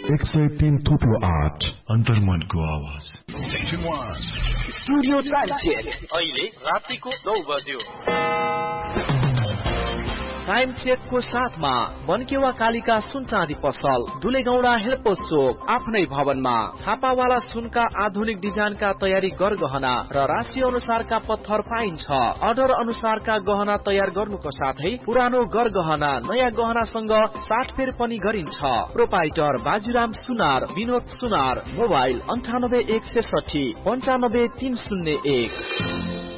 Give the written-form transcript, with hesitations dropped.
103.8 अन्तर्मनको आवाज। Studio time check अहिले रातिको 9 बज्यो। टाइम चेकको साथमा बनकेवा कालिका सुन चाँदी पसल, दुलेगौडा हेलपोस्ट चोक, आफ्नै भवनमा छापावाला सुनका आधुनिक डिजाइनका तयारी गरगहना र राशि अनुसारका पत्थर पाइन्छ। अर्डर अनुसारका गहना तयार गर्नुको साथै पुरानो गरगहना नयाँ गहनासँग साटफेर पनि गरिन्छ। प्रोपाइटर बाजीराम सुनार, विनोद सुनार, मोबाइल 98 160 95 301।